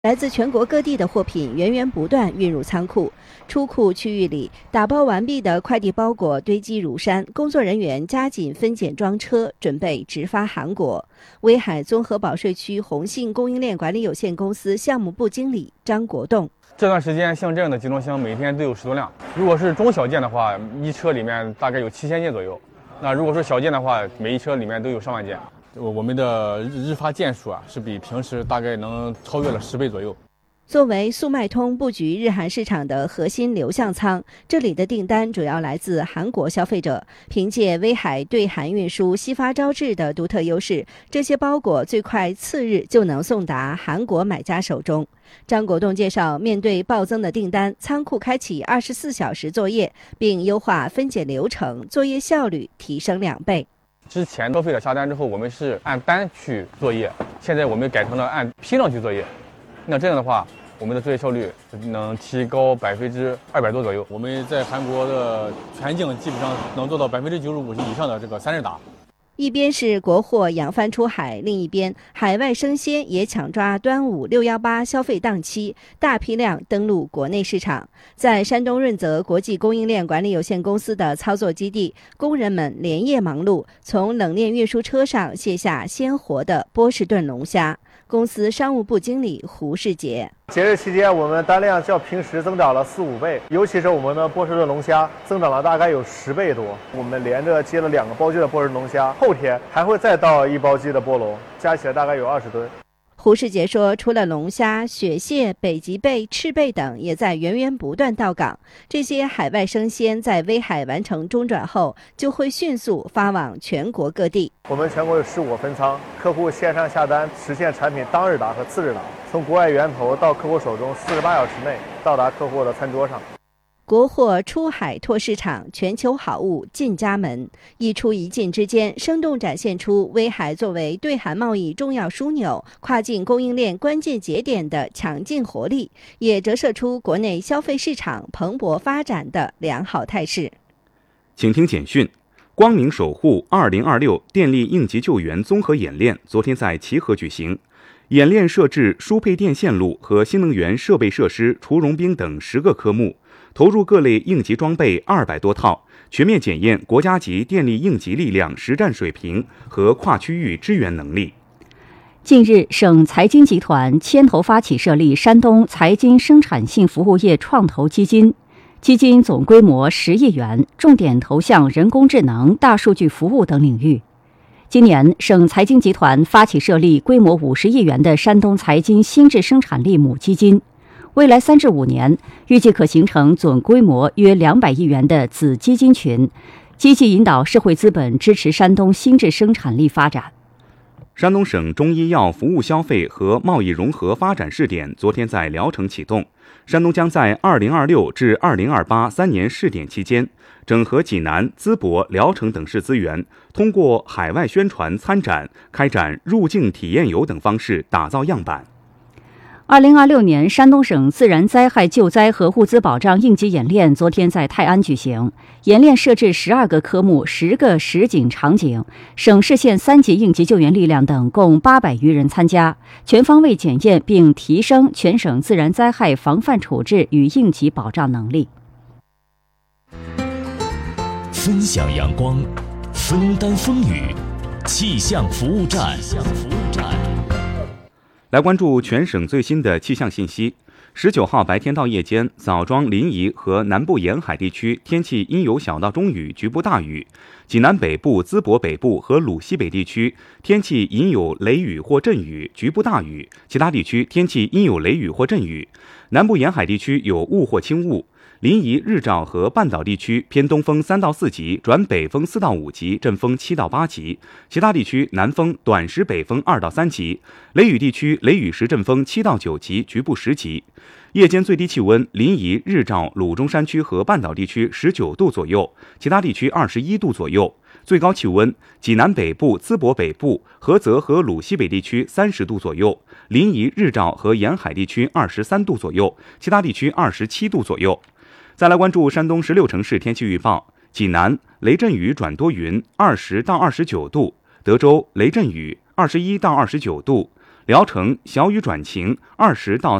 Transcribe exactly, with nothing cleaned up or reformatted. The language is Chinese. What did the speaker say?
来自全国各地的货品源源不断运入仓库，出库区域里打包完毕的快递包裹堆积如山，工作人员加紧分拣装车，准备直发韩国。威海综合保税区宏信供应链管理有限公司项目部经理张国栋： 这段时间像这样的集装箱每天都有十多辆，如果是中小件的话，一车里面大概有七千件左右；那如果是小件的话，每一车里面都有上万件。我们的日发件数啊，是比平时大概能超越了十倍左右。 作为速卖通布局日韩市场的核心流向仓，这里的订单主要来自韩国消费者。凭借威海对韩运输西发招致的独特优势，这些包裹最快次日就能送达韩国买家手中。张国栋介绍，面对暴增的订单，仓库开启二十四小时作业，并优化分拣流程，作业效率提升两倍。 之前消费者下单之后，我们是按单去作业，现在我们改成了按批量去作业。那这样的话，我们的作业效率能提高百分之二百多左右。我们在韩国的全境基本上能做到百分之九十五以上的这个三日达。 一边是国货扬帆出海，另一边海外生鲜也抢抓端午六一八消费档期，大批量登陆国内市场。在山东润泽国际供应链管理有限公司的操作基地，工人们连夜忙碌，从冷链运输车上卸下鲜活的波士顿龙虾。公司商务部经理胡世杰： 节日期间，我们单量较平时增长了四五倍，尤其是我们的波士顿龙虾增长了大概有十倍多。我们连着接了两个包机的波士顿龙虾，后天还会再到一包机的波龙，加起来大概有二十吨。 胡世杰说，除了龙虾、雪蟹、北极贝、赤贝等也在源源不断到港。这些海外生鲜在威海完成中转后，就会迅速发往全国各地。 我们全国有十五个分仓，客户线上下单，实现产品当日达和次日达，从国外源头到客户手中四十八小时内到达客户的餐桌上。 国货出海拓市场，全球好物进家门，一出一进之间，生动展现出威海作为对韩贸易重要枢纽、跨境供应链关键节点的强劲活力，也折射出国内消费市场蓬勃发展的良好态势。 请听简讯：光明守护二零二六电力应急救援综合演练昨天在齐河举行。演练设置输配电线路和新能源设备设施、除融冰等十个科目，投入各类应急装备二百多套，全面检验国家级电力应急力量实战水平和跨区域支援能力。 近日，省财经集团牵头发起设立山东财经生产性服务业创投基金，基金总规模十亿元，重点投向人工智能、大数据服务等领域。今年，省财经集团发起设立规模五十亿元的山东财经新质生产力母基金，未来三至五年，预计可形成总规模约两百亿元的子基金群，积极引导社会资本支持山东新质生产力发展。 山东省中医药服务消费和贸易融合发展试点昨天在聊城启动。山东将在二零二六至二零二八三年试点期间，整合济南、淄博、聊城等市资源，通过海外宣传、参展、开展入境体验游等方式打造样板。 二零二六年山东省自然灾害救灾和物资保障应急演练昨天在泰安举行。演练设置十二个科目、十个实景场景，省市县三级应急救援力量等共八百余人参加，全方位检验并提升全省自然灾害防范处置与应急保障能力。 分享阳光，分担风雨，气象服务站。 来关注全省最新的气象信息。十九号白天到夜间，枣庄、临沂和南部沿海地区天气阴有小到中雨，局部大雨；济南北部、淄博北部和鲁西北地区天气阴有雷雨或阵雨，局部大雨；其他地区天气阴有雷雨或阵雨。南部沿海地区有雾或轻雾。临沂、日照和半岛地区偏东风三到四级，转北风四到五级，阵风七到八级；其他地区南风短时北风二到三级。雷雨地区雷雨时阵风七到九级，局部十级。夜间最低气温，临沂、日照、鲁中山区和半岛地区十九度左右，其他地区二十一度左右。最高气温，济南北部、淄博北部、菏泽和鲁西北地区三十度左右，临沂、日照和沿海地区二十三度左右，其他地区二十七度左右。再来关注山东十六城市天气预报：济南雷阵雨转多云，二十到二十九度；德州雷阵雨，二十一到二十九度； 聊城小雨转晴，二十到